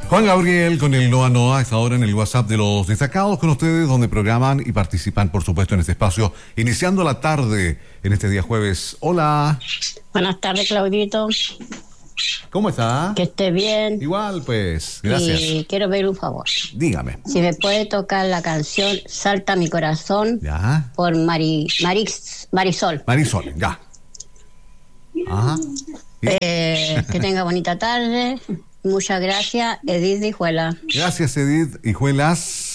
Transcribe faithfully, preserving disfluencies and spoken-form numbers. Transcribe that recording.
Juan Gabriel con el Noa Noa, está ahora en el WhatsApp de los destacados con ustedes, donde programan y participan, por supuesto, en este espacio, iniciando la tarde en este día jueves. Hola. Buenas tardes, Claudito. ¿Cómo está? Que esté bien. Igual, pues, gracias. Y quiero pedir un favor. Dígame. Si me puede tocar la canción Salta mi corazón. Ya. Por Mari, Marix, Marisol. Marisol, ya. Ajá. Eh, que tenga bonita tarde. Muchas gracias, Edith Hijuela. Gracias, Edith Hijuelas.